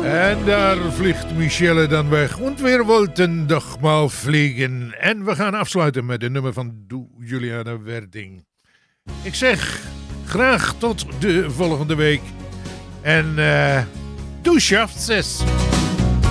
En daar vliegt Michelle dan weg. Und wir wollten doch mal vliegen. En we gaan afsluiten met een nummer van Juliana Werding. Ik zeg graag tot de volgende week. En du schaffst es.